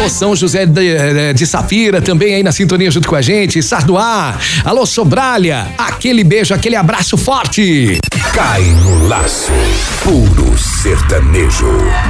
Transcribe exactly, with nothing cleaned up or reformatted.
Alô, São José de, de Safira, também aí na sintonia junto com a gente. Sarduá. Alô, Sobralha. Aquele beijo, aquele abraço forte. Cai no laço. Puro sertanejo.